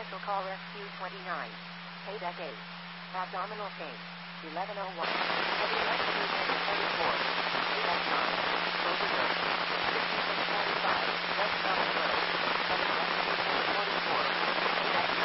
Special Call Rescue 29. Payback 8. Abdominal pain. 1101. Heavy rescue.